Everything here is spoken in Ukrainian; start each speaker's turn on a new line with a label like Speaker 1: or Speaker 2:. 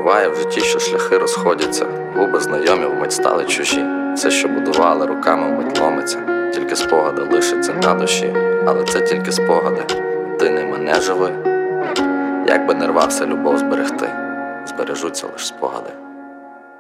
Speaker 1: Буває в житті, що шляхи розходяться, губи знайомі вмить стали чужі. Все, що будували, руками вмить ломиться, тільки спогади лишаться на душі. Але це тільки спогади, ти ними не живи. Як би не рвався любов зберегти, збережуться лиш спогади.